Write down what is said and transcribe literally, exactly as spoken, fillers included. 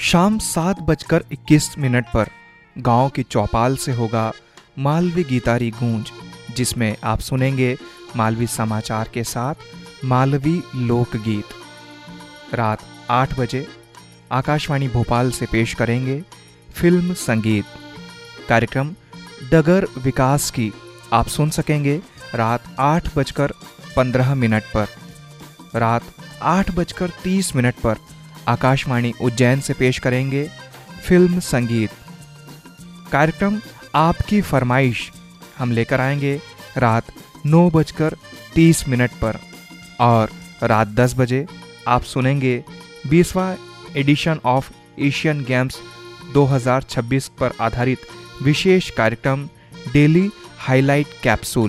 शाम सात बजकर इक्कीस मिनट पर गांव की चौपाल से होगा मालवी गीतारी गूंज, जिसमें आप सुनेंगे मालवी समाचार के साथ मालवी लोकगीत। रात आठ बजे आकाशवाणी भोपाल से पेश करेंगे फिल्म संगीत। कार्यक्रम डगर विकास की आप सुन सकेंगे रात आठ बजकर पंद्रह मिनट पर। रात आठ बजकर तीस मिनट पर आकाशवाणी उज्जैन से पेश करेंगे फिल्म संगीत। कार्यक्रम आपकी फरमाइश हम लेकर आएंगे रात नौ बजकर तीस मिनट पर। और रात दस बजे आप सुनेंगे बीसवां एडिशन ऑफ एशियन गेम्स दो हज़ार छब्बीस पर आधारित विशेष कार्यक्रम डेली हाईलाइट कैप्सूल।